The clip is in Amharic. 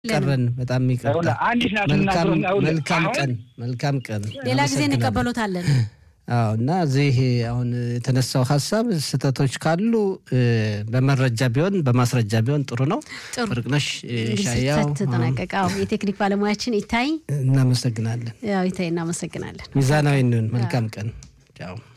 ቀረን በጣም ይቀርታ አንዲት ናትና መልካም ቀን ሌላ ጊዜ እንቀበሉታለን እና እዚህ አሁን የተነሳው ሐሳብ ስተቶች ካሉ በመረጃ ቢሆን በማስረጃ ቢሆን ጥሩ ነው ወርቅነሽ ሻያው ተጠናቀቀው የቴክኒክ ባለሙያችን ይታይ እናመሰግናለን ያው ይታይ እናመሰግናለን ሚዛናዊ ነን መልካም ቀን ቻው